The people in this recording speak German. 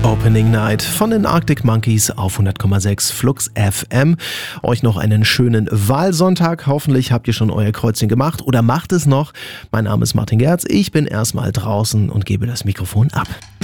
Opening Night von den Arctic Monkeys auf 100,6 Flux FM. Euch noch einen schönen Wahlsonntag. Hoffentlich habt ihr schon euer Kreuzchen gemacht oder macht es noch. Mein Name ist Martin Gerz. Ich bin erstmal draußen und gebe das Mikrofon ab.